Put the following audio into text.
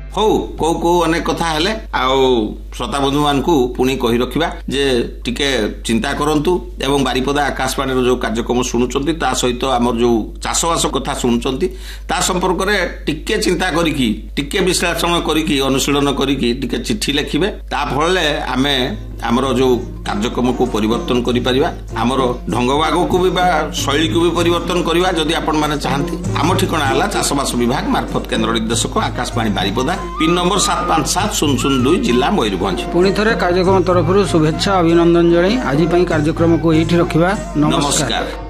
हौ को को अनेक कथा हेले आउ श्रोता बंधु मान को पुणी कहि रखिबा जे टिके चिंता करंतु एवं बारिपदा आकाशवाणी रो जो कार्यक्रम सुनुचंती ता सहित हमर जो चाषवास कथा सुनुचंती ता संपर्क रे टिके चिंता करिकि टिके विश्लेषण करिकि अनुशीलन करिकि टिके चिट्ठी लिखिबे ता फळले आमे हमरो जो कार्यक्रम को परिवर्तन करि परिबा हमरो ढंगवाग को भी शैली को भी परिवर्तन करिबा जदि आपण माने चाहंती हम ठिकाना हला चाषवास विभाग मार्फत केंद्र निर्देशक आकाशवाणी बारिपदा पिन नंबर 757002 जिला मयूरभंज। पुणी थरे कार्यक्रम तरफ शुभेच्छा अभिनंदन जणाई आज कार्यक्रम को एठी रखिबा। नमस्कार।